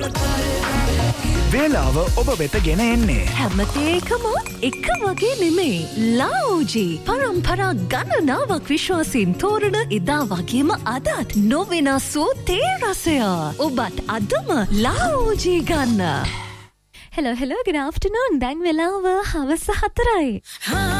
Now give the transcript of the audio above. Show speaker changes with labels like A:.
A: වේලාව ඔබ වෙත ගෙන එන්නේ
B: හැමතේකම එක වගේ නෙමෙයි. ලාෝජි පරම්පරා ගණනාවක් විශ්වාසයෙන් තෝරන එදා වගේම අදත් නොවෙනස් වූ තේ රසය. ඔබත් අදම ලාෝජි ගන්න. Hello, good afternoon. දැන් වෙලාව හවස 4යි.